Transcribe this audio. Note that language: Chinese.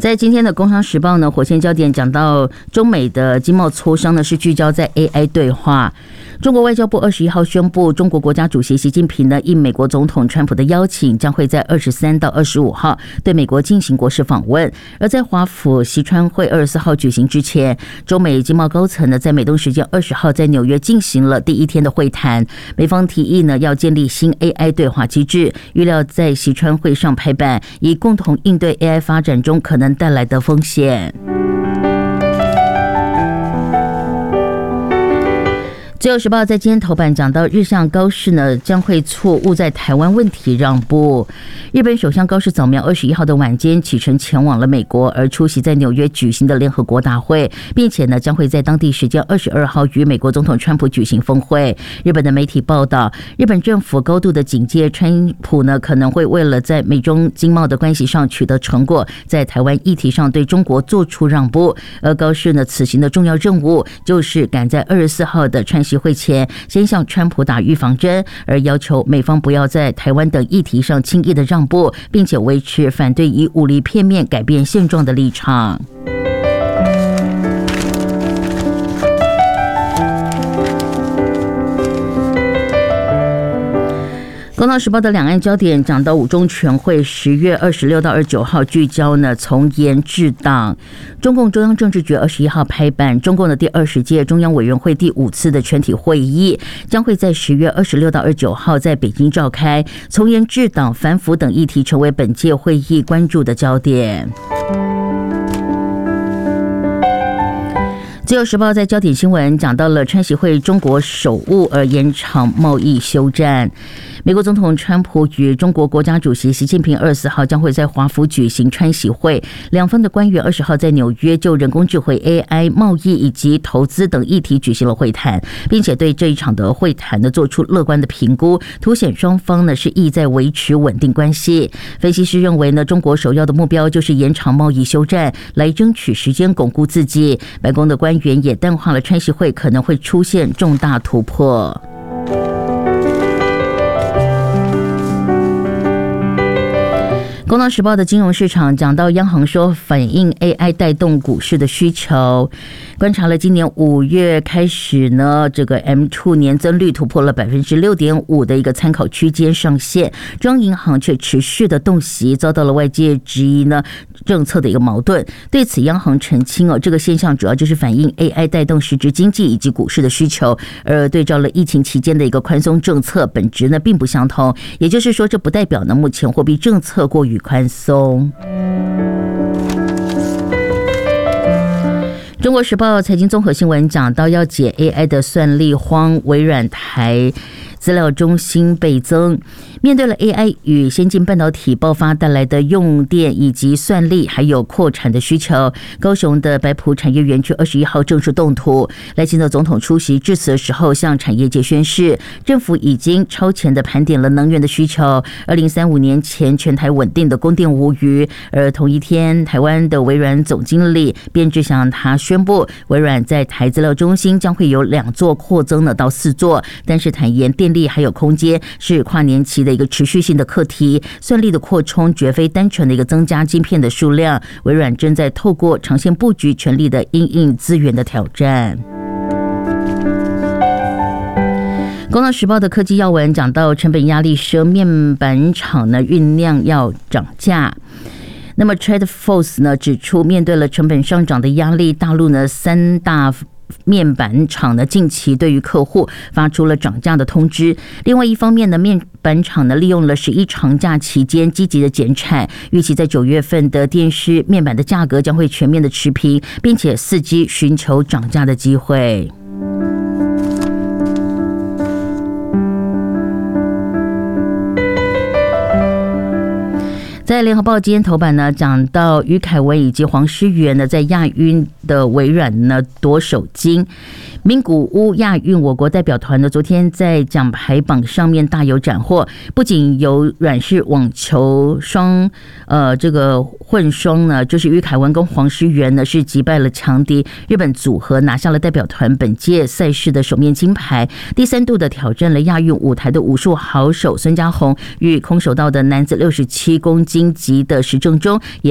在今天的《工商时报》呢，火线焦点讲到中美的经贸磋商呢是聚焦在 AI 对话。中国外交部21号宣布，中国国家主席习近平呢应美国总统川普的邀请，将会在23到25号对美国进行国事访问。而在华府习川会24号举行之前，中美经贸高层呢在美东时间20号在纽约进行了第一天的会谈。美方提议呢要建立新 AI 对话机制，预料在习川会上拍板，以共同应对 AI 发展中可能带来的风险。自由时报在今天头版讲到，日向高市呢将会错误在台湾问题让步。日本首相高市早苗21号的晚间启程前往了美国，而出席在纽约举行的联合国大会，并且呢将会在当地时间22号与美国总统川普举行峰会。日本的媒体报道，日本政府高度的警戒川普呢可能会为了在美中经贸的关系上取得成果，在台湾议题上对中国做出让步。而高市呢此行的重要任务就是赶在24号的川习会前先向川普打预防针，而要求美方不要在台湾等议题上轻易的让步，并且维持反对以武力片面改变现状的立场。《工商时报》的两岸焦点讲到五中全会10月26到29号聚焦呢，从严治党。中共中央政治局21号拍板，中共的第20届中央委员会第5次的全体会议将会在10月26到29号在北京召开，从严治党、反腐等议题成为本届会议关注的焦点。自由时报在焦点新闻讲到了川习会中国首务而延长贸易休战。美国总统川普与中国国家主席习近平24号将会在华府举行川习会，两方的官员20号在纽约就人工智慧 AI 贸易以及投资等议题举行了会谈，并且对这一场的会谈呢做出乐观的评估，凸显双方呢是意在维持稳定关系。分析师认为呢，中国首要的目标就是延长贸易休战，来争取时间巩固自己。白宫的官员也淡化了川习会可能会出现重大突破。《工商时报》的金融市场讲到，央行说反映 AI 带动股市的需求，观察了今年5月开始呢，这个 M2 年增率突破了 6.5% 的一个参考区间上限，中央银行却持续的洞悉，遭到了外界质疑呢政策的一个矛盾。对此，央行澄清这个现象主要就是反映 AI 带动实质经济以及股市的需求，而对照了疫情期间的一个宽松政策，本质呢并不相同。也就是说，这不代表呢目前货币政策过于宽松。中国时报财经综合新闻讲到，要解 AI 的算力荒，微软台资料中心倍增。面对了 AI 与先进半导体爆发带来的用电以及算力还有扩产的需求，高雄的白埔产业园区21号正式动土。赖清德总统出席致辞的时候向产业界宣示，政府已经超前的盘点了能源的需求，2035年前全台稳定的供电无虞。而同一天，台湾的微软总经理卞志祥他宣布，微软在台资料中心将会有2座扩增到4座，但是坦言电力还有空间是跨年期的一个持续性的课题，算力的扩充绝非单纯的一个增加晶片的数量，微软正在透过长线布局全力的因应资源的挑战。《工商时报》的科技要闻讲到，成本压力奢，面板厂呢酝酿要涨价。那么 TradeForce 呢指出，面对了成本上涨的压力，大陆呢3大面板厂呢近期对于客户发出了涨价的通知。另外一方面呢，面板厂呢利用了11长假期间积极的减产，预期在9月份的电视面板的价格将会全面的持平，并且伺机寻求涨价的机会。在联合报今天头版呢，讲到于凯文以及黄诗媛呢，在亚运的微软呢夺首金。名古屋亚运我国代表团呢，昨天在奖牌榜上面大有斩获，不仅有软式网球双这个混双呢，就是于凯文跟黄诗媛呢是击败了强敌日本组合，拿下了代表团本届赛事的首面金牌。第3度的挑战了亚运舞台的武术好手孙家宏与空手道的男子67公斤级的石正中